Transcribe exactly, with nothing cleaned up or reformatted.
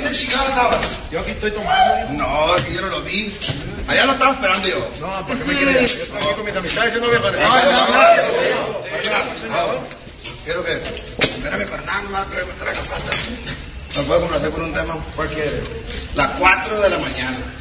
¿dónde chingado estaba? Yo aquí estoy tomando. No, es que yo no lo vi. Allá lo estaba esperando yo. No, ¿por qué me crees? Yo estoy aquí con mis amistades, yo no voy a poner. No, no, no. Quiero que... Espérame, carnal, no, que me traiga pasta. ¿Me puedo complacer con un tema? ¿Cuál quieres? Las cuatro de la mañana.